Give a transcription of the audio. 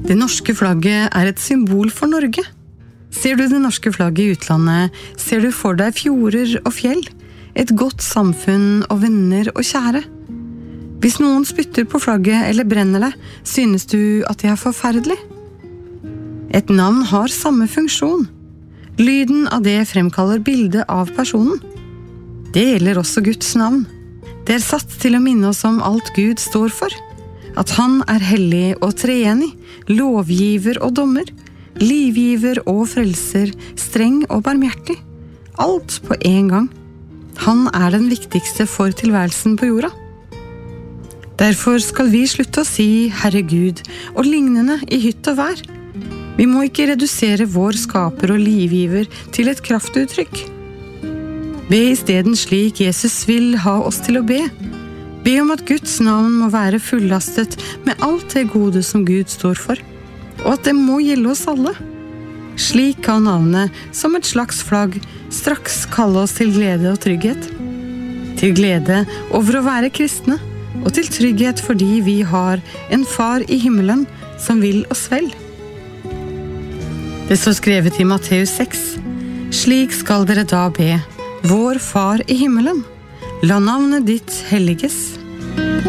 Det norske flagget et symbol for Norge. Ser du det norske flagget i utlandet, ser du for deg fjorder og fjell, et godt samfunn og venner og kjære. Hvis noen spytter på flagget eller brenner det, synes du at det forferdelig? Et navn har samme funksjon. Lyden av det fremkaller bildet av personen. Det gjelder også Guds navn. Det satt til å minne oss om alt Gud står for. At han hellig og treenig, lovgiver og dommer, livgiver og frelser, streng og barmhjertig. Alt på en gang. Han den viktigste for tilværelsen på jorda. Derfor skal vi slutte å si Herre Gud og lignende i hytt og vær. Vi må ikke redusere vår skaper og livgiver til et kraftuttrykk. Be i stedet slik Jesus vil ha oss til å be. Be om at Guds navn må være fullastet med alt det gode som Gud står for, og at det må gjelde oss alle. Slik kan navnet, som et slags flagg, straks kalle oss til glede og trygghet. Til glede over å være kristne, og til trygghet fordi vi har en far i himmelen som vil oss vel. Det står skrevet i Matteus 6. Slik skal dere da be, vår far i himmelen. La navnet ditt helliges.